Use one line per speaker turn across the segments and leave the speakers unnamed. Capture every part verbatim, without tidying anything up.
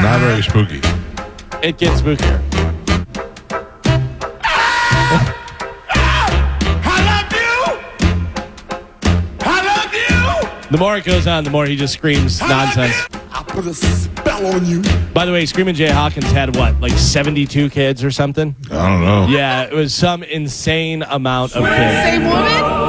Not very spooky.
It gets spookier. The more it goes on, the more he just screams nonsense.
I put a spell on you.
By the way, Screaming Jay Hawkins had what, like seventy-two kids or something?
I don't know.
Yeah, it was some insane amount of kids.
Same woman?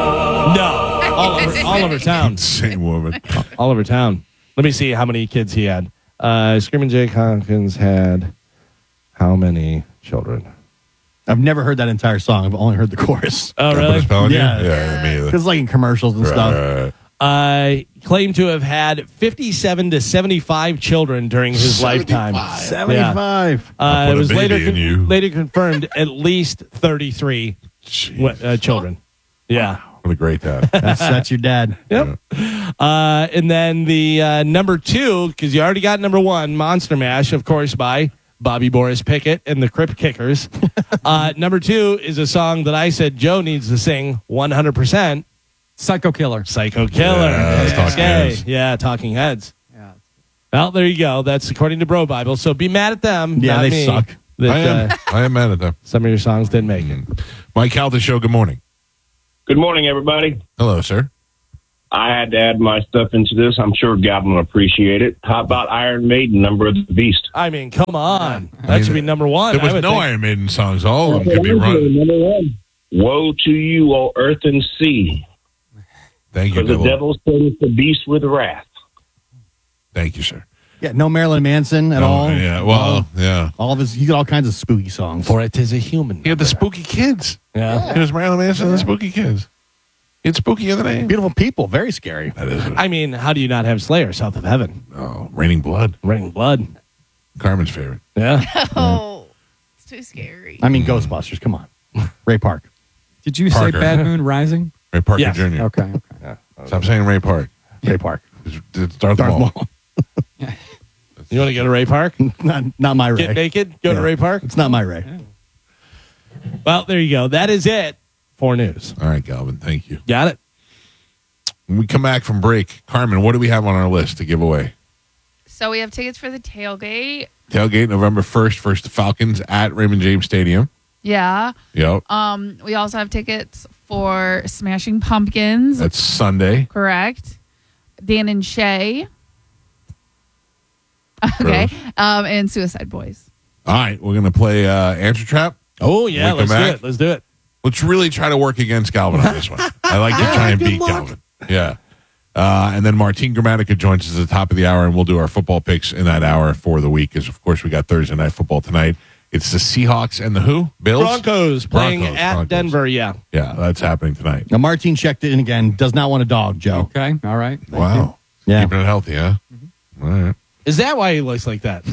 No, all over, all over town.
Same woman.
All over town. Let me see how many kids he had. Uh, Screaming Jay Hawkins had how many children?
I've never heard that entire song. I've only heard the chorus.
Oh,
Did I put a
really?
spell on you?
Yeah.
Yeah, me either.
Because like in commercials and
Right,
stuff.
right, right.
Uh, claimed to have had fifty-seven to seventy-five children during his lifetime.
seventy-five.
Uh,
put
it
a
was
baby
later
in
con-
you.
later confirmed at least thirty-three
Jeez.
uh, children. Yeah.
What a great dad.
That's, that's your dad.
Yep. Uh, and then the uh, number two, because you already got number one, Monster Mash, of course, by Bobby Boris Pickett and the Crypt Kickers. uh, number two is a song that I said Joe needs to sing one hundred percent.
Psycho Killer.
Psycho Killer.
Yeah, that's Talking
Okay.
Heads.
Yeah, Talking Heads.
Yeah.
Well, there you go. That's according to Bro Bible. So be mad at them.
Yeah,
not
they
me,
suck.
That,
I am.
uh,
I am mad at them.
some of your songs didn't make it.
Mike Calta Show, good morning.
Good morning, everybody.
Hello, sir.
I had to add my stuff into this. I'm sure God will appreciate it. How about Iron Maiden, Number of the Beast?
I mean, come on. That should be number one.
There was
I would
no
think.
Iron Maiden songs. All of them could be run.
Number one. Woe to you, O earth and sea,
Thank you,
for the
devil.
devil sends the beast with wrath.
Thank you, sir.
Yeah, no Marilyn Manson at
No,
all.
Yeah, well, yeah.
All of his, he got all kinds of spooky songs.
For it is a human.
He had the Spooky Kids.
Yeah.
He was Marilyn Manson and the Spooky Kids. He had Spooky in the name.
Beautiful people, very scary.
That is it.
I mean, how do you not have Slayer, South of Heaven?
Oh, Raining Blood.
Raining Blood.
Carmen's favorite.
Yeah.
Oh, it's too scary.
I mean, Ghostbusters. Come on, Ray Park.
Did you
Parker.
say Bad Moon Rising?
Ray Parker
Yes.
Junior
Okay. okay.
yeah.
Stop saying Ray Park.
Ray Park.
It's, it's Darth,
Darth
Maul.
Maul.
You want to go to Ray Park?
not, not my Ray.
Get naked? Go to
Yeah.
Ray Park?
It's not my Ray.
Well, there you go. That is it for news.
All right, Galvin. Thank you.
Got it?
When we come back from break, Carmen, what do we have on our list to give away?
So we have tickets for the tailgate.
Tailgate November first versus the Falcons at Raymond James Stadium.
Yeah.
Yep.
Um. We also have tickets for Smashing Pumpkins.
That's Sunday.
Correct. Dan and Shay. Okay. Um. And Suicide Boys.
All right, we're going to play uh, Answer Trap.
Oh, yeah.
When we
Let's
come
do
back?
it. Let's do it.
Let's really try to work against Galvin on this one. I like to try and beat Galvin. Yeah. Uh, and then Martin Gramatica joins us at the top of the hour, and we'll do our football picks in that hour for the week. Because, of course, we got Thursday Night Football tonight. It's the Seahawks and the who? Bills?
Broncos playing
Broncos,
at
Broncos.
Denver. Yeah.
Yeah, that's happening tonight.
Now, Martin checked in again. Does not want a dog, Joe.
Okay. All right. Thank
Wow.
Yeah.
Keeping it healthy, huh? All right.
Is that why he looks like that?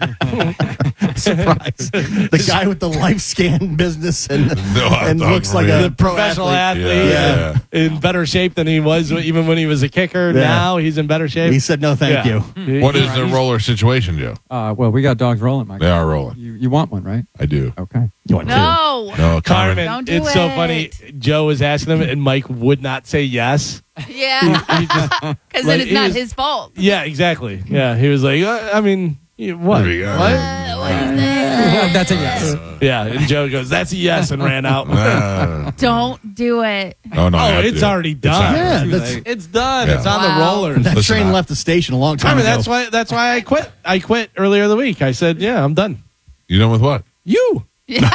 Surprise. The guy with the life scan business and,
No hot
and
dog
looks
for
like
me.
a
The
pro
professional
athlete.
athlete.
Yeah.
uh, In better shape than he was even when he was a kicker.
Yeah.
Now he's in better shape.
He said no thank
Yeah.
you.
What is the roller situation, Joe?
you. Uh, well, we got dogs rolling, Mike.
They are rolling.
You, you want one, right?
I do.
Okay.
You want
No.
No,
Carmen,
Don't do
it's so
it.
funny. Joe was asking him, and Mike would not say yes.
Yeah.
He just,
Because
Like,
then it's
he
not
was-
his fault.
yeah, exactly. Yeah, he was like, uh, I mean, you- what?
There we go.
What?
Uh, what is that?
That's a yes.
Yeah, and Joe goes, "That's a yes," and ran out.
Uh,
Don't do it.
oh, no. I
Oh,
have to
it's
do it.
already
It's
done.
on.
Yeah,
Too
that's,
late.
It's done.
Yeah.
It's on
Wow.
the rollers.
that
Listen,
train
I-
left the station a long
I
time
mean,
ago.
that's why. That's why I quit. I quit earlier the week. I said, "Yeah, I'm done."
You done with what?
You.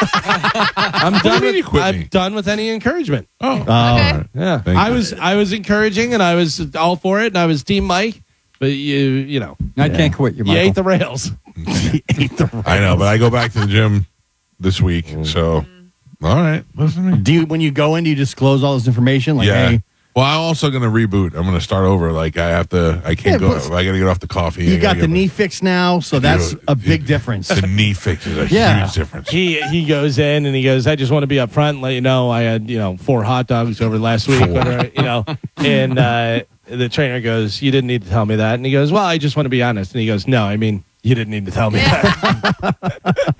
I'm
do you
done.
mean you
With,
quit
I'm
me?
done with any encouragement.
Oh.
Oh,
Okay.
all right.
Yeah,
Thank
I
you.
was. I was encouraging, and I was all for it, and I was Team Mike. But you, you know,
I can't quit you,
you
Michael.
ate the rails.
He ate the
I know, but I go back to the gym this week.
Mm.
So, all right. Listen to me.
Do you, when you go in, do you disclose all this information? Like,
yeah.
hey,
Well, I'm also going to reboot. I'm going to start over. Like, I have to, I can't
Yeah,
go,
plus-
I got to get off the coffee.
you
I
got
gotta
the
get
knee
my-
fixed now, so that's
Dude,
a big
dude,
difference.
The knee fix is a
Yeah.
huge difference.
He he goes in and he goes, I just want to be up front and let you know I had, you know, four hot dogs over last week.
Four.
But, uh, you know, and uh, the trainer goes, you didn't need to tell me that. And he goes, well, I just want to be honest. And he goes, no, I mean, you didn't need to tell me that.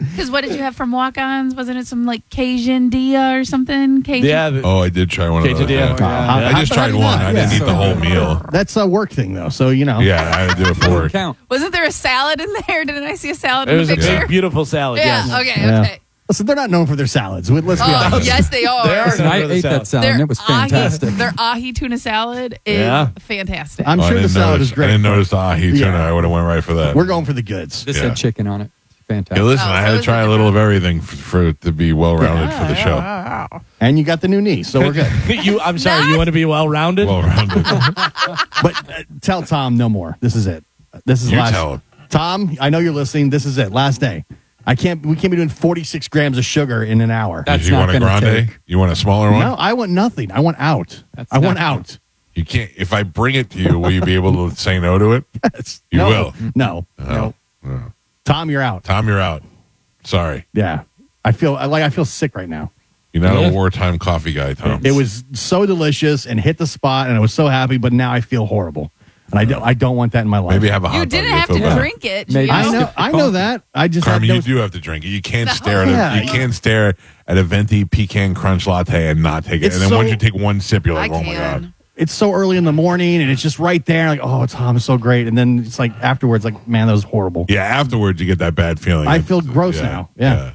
Because what did you have from walk-ons? Wasn't it some like Cajun Dia or something? Cajun.
Yeah. the-
Oh, I did try one of those.
Quesadilla.
Yeah.
Yeah.
I just
How- how
tried
do
one.
you
I
not?
didn't
Yeah.
eat the whole meal.
That's a work thing, though. So, you know.
Yeah, I had to do it for work.
Count.
Wasn't there a salad in there? Didn't I see a salad
It
in
was
the
a
picture?
big, beautiful salad.
yeah.
Yes.
Okay.
Yeah.
Okay.
Listen, they're not known for their salads. Let's be
Oh,
honest.
yes, they are.
They are.
Listen, I
Remember the
ate
salad.
that salad.
Their
and It was fantastic.
Ahi, their ahi tuna salad is
Yeah.
fantastic.
I'm
Oh, I
sure the
didn't
salad
notice,
is great.
I didn't notice the ahi tuna.
Yeah.
I would have went right for that.
We're going for the goods.
This
Yeah.
had chicken on it. Fantastic.
Hey, listen,
Oh,
I
so
had to
is
try
it
a little of everything for, for it to be well rounded for the show.
And you got the new knee, so we're good.
you, I'm sorry. You want to be well rounded?
Well rounded.
But uh, tell Tom no more. This is it. This is
You
last.
tell him.
Tom, I know you're listening. This is it. Last day. I can't. We can't be doing forty-six grams of sugar in an hour.
That's
you
not
want a
gonna
grande?
take.
You want a smaller one?
No, I want nothing. I want out.
That's
I want
not-
out.
You can't. If I bring it to you, will you be able to say no to it?
Yes.
You
no,
will.
No.
No.
No. Tom, you're out.
Tom, you're out. Sorry.
Yeah. I feel I- like I feel sick right now.
You're not
Yeah.
a wartime coffee guy, Tom.
It was so delicious and hit the spot, and I was so happy. But now I feel horrible, and I don't. I don't want that in my life.
Maybe have a hot
You
dog.
didn't
You'll
have
feel
to
better.
drink it.
Maybe.
Gio.
I know. I know that. I just
Carmen,
had
you
those,
do have to drink it. You can't
No.
stare at
Yeah.
it. You can't stare at a venti pecan crunch latte and not take it.
It's
and then
so-
once you take one sip, you're
I
like, oh my god.
can.
It's so early in the morning, and it's just right there. Like, oh, Tom is so great, and then it's like afterwards, like, man, that was horrible.
Yeah, afterwards you get that bad feeling.
I
It's-
feel gross now. Yeah.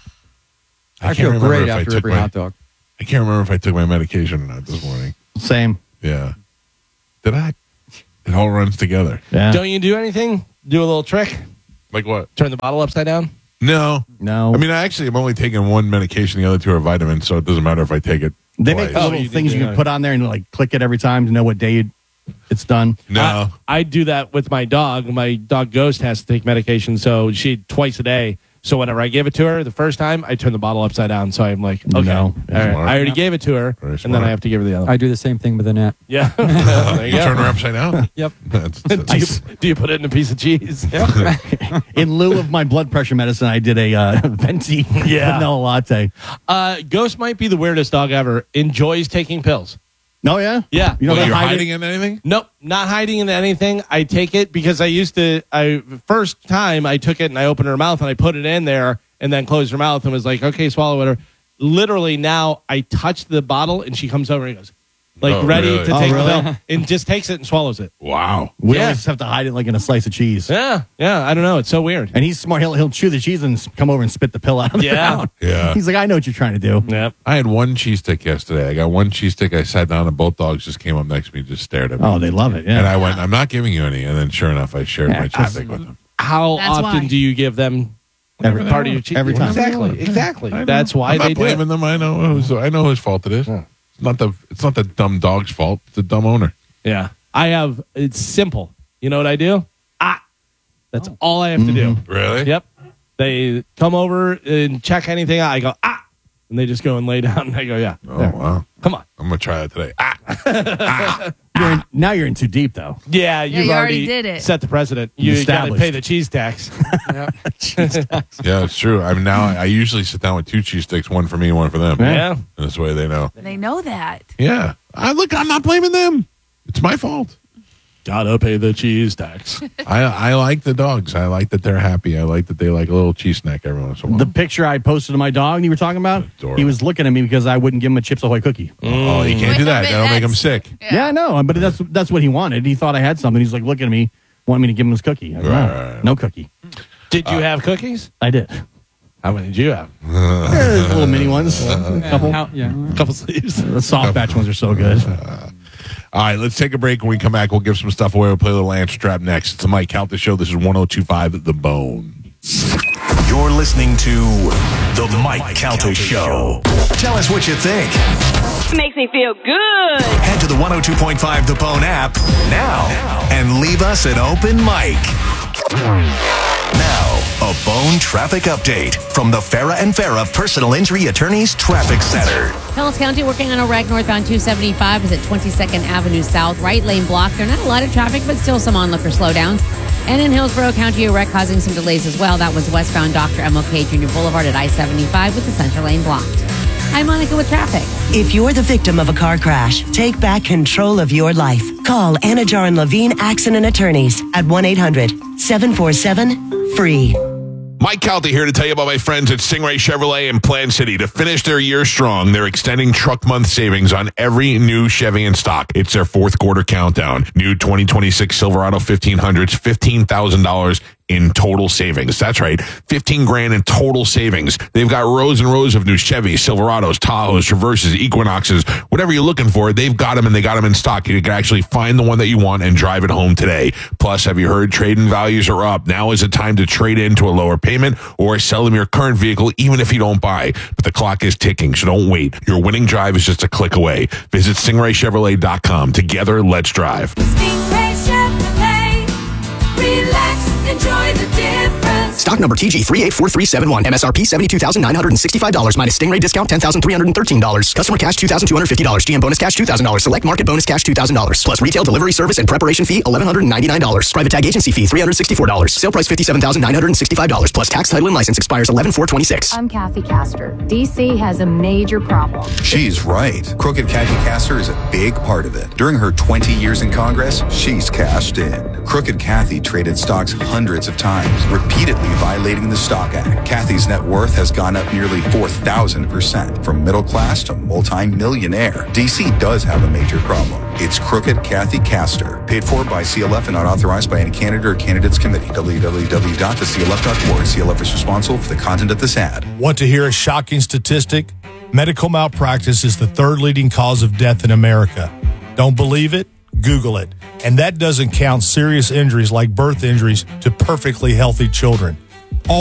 I
can't
feel
remember
great
if I
after
took
every
my-
hot dog.
I can't remember if I took my medication or not this morning.
Same.
Yeah. Did I? It all runs together.
Yeah.
Don't you do anything? Do a little trick?
Like what?
Turn the bottle upside down?
No.
No.
I mean, I actually am only taking one medication. The other two are vitamins, so it doesn't matter if I take it.
they
twice.
make the
Oh,
little
you did
things you
do
can
that.
put on there and like click it every time to know what day you- it's done.
No.
I, I do that with my dog. My dog Ghost has to take medication, so she twice a day. So whenever I give it to her the first time, I turn the bottle upside down. So I'm like, okay,
No.
all right.
Smart.
I already gave it to her,
Very
and then
smart.
I have to give her the other.
I do the same thing with Annette.
yeah. there you
you
go.
turn her upside down?
Yep.
That's,
do,
that's,
you, do you put it in a piece of cheese?
In lieu of my blood pressure medicine, I did a uh, venti
Yeah.
vanilla latte.
Uh, Ghost might be the weirdest dog ever. Enjoys taking pills.
No, yeah,
Yeah.
You know,
Well,
they
you're
hide
hiding
it.
in anything?
Nope, not hiding in anything. I take it because I used to. I first time I took it and I opened her mouth and I put it in there and then closed her mouth and was like, okay, swallow whatever. Literally now I touch the bottle and she comes over and goes, like
Oh,
ready
really?
to
Oh,
take
really?
the pill and just takes it and swallows it.
Wow.
We
Yeah.
always have to hide it like in a slice of cheese.
Yeah, yeah. I don't know. It's so weird.
And he's smart. He'll he'll chew the cheese and s- come over and spit the pill out of the
Yeah.
ground.
Yeah.
He's like, I know what you're trying to do.
Yeah.
I had one cheese stick yesterday. I got one cheese stick. I sat down and both dogs just came up next to me and just stared at me.
Oh, they love it. Yeah.
And I went, I'm not giving you any. And then sure enough, I shared
Yeah,
my cheese
I-
stick with them.
How
That's
often
why.
do you give them
Every
part of your cheese?
Every time.
Exactly. Exactly.
I know.
That's why
I'm not
they do
blaming
it.
them. I know whose I know whose fault it is.
Yeah.
It's not the it's not the dumb dog's fault. It's the dumb owner.
Yeah. I have. It's simple. You know what I do? Ah. That's all I have to do.
Really?
Yep. They come over and check anything out. I go, ah. And they just go and lay down. And I go, yeah.
Oh
there.
wow.
Come on.
I'm gonna try that today. Ah,
You're in, now you're in too deep, though.
Yeah, you've
you
already,
already did it.
set the precedent. You got to
Established.
pay the cheese tax.
yeah, it's true. I'm now. I usually sit down with two cheese sticks, one for me, and one for them.
yeah.
And this way they know.
They know that.
Yeah. I look. I'm not blaming them. It's my fault.
Gotta pay the cheese tax.
I I like the dogs. I like that they're happy. I like that they like a little cheese snack every once in a while.
The picture I posted of my dog you were talking about,
Adorable.
he was looking at me because I wouldn't give him a Chips Ahoy cookie.
oh, you can't do that.
Wait a
That'll make
minute,
them sick.
Yeah, I know, but that's that's what he wanted. He thought I had something. He's like looking at me, wanting me to give him his cookie. I go,
Right,
no,
right, right.
no cookie.
Did you have cookies?
I did.
How many did you have?
Eh, little mini ones, a couple.
How- yeah.
A couple sleeves.
The soft batch ones are so good.
All right, let's take a break. When we come back, we'll give some stuff away. We'll play a little Answer Trap next. It's the Mike Calta Show. This is one oh two point five The Bone.
You're listening to The Mike Calta Show. Tell us what you think.
Makes me feel good.
Head to the one oh two point five The Bone app now and leave us an open mic. Now, a Bone traffic update from the Farah and Farah Personal Injury Attorneys Traffic Center.
Pellis County working on a wreck northbound two seventy-five is at twenty-second Avenue South, right lane blocked. There are not a lot of traffic, but still some onlooker slowdowns. And in Hillsborough County, a wreck causing some delays as well. That was westbound Doctor M L K Junior Boulevard at I seventy-five with the center lane blocked. I'm Monica with traffic.
If you're the victim of a car crash, take back control of your life. Call Anajar and Levine Accident Attorneys at one eight hundred seven four seven free.
Mike Calta here to tell you about my friends at Stingray Chevrolet in Plant City. To finish their year strong, they're extending truck month savings on every new Chevy in stock. It's their fourth quarter countdown. New twenty twenty-six Silverado fifteen hundreds, fifteen thousand dollars in total savings. That's right, fifteen grand in total savings. They've got rows and rows of new Chevys, Silverados, Tahoes, Traverses, Equinoxes, whatever you're looking for, they've got them and they got them in stock. You can actually find the one that you want and drive it home today. Plus, have you heard trade-in values are up? Now is the time to trade into a lower payment or sell them your current vehicle even if you don't buy. But the clock is ticking, so don't wait. Your winning drive is just a click away. Visit stingray chevrolet dot com. Together, let's drive.
Stingray Chevrolet. Relax, enjoy the difference.
Stock number T G three eight four three seven one. M S R P seventy-two thousand nine hundred sixty-five dollars minus Stingray discount ten thousand three hundred thirteen dollars. Customer cash two thousand two hundred fifty dollars. G M bonus cash two thousand dollars. Select market bonus cash two thousand dollars. Plus retail delivery service and preparation fee eleven ninety-nine dollars. Private tag agency fee three hundred sixty-four dollars. Sale price fifty-seven thousand nine hundred sixty-five dollars. Plus tax, title, and license expires eleven four twenty-six.
I'm Kathy Castor. D C has a major problem.
She's right. Crooked Kathy Castor is a big part of it. During her twenty years in Congress, she's cashed in. Crooked Kathy traded stocks hundreds of times, repeatedly violating the Stock Act. Kathy's net worth has gone up nearly four thousand percent, from middle class to multi-millionaire. D C does have a major problem. It's Crooked Kathy Castor. Paid for by C L F and not authorized by any candidate or candidates committee. w w w dot the c l f dot org. C L F is responsible for the content of this ad.
Want to hear a shocking statistic? Medical malpractice is the third leading cause of death in America. Don't believe it? Google it. And that doesn't count serious injuries like birth injuries to perfectly healthy children.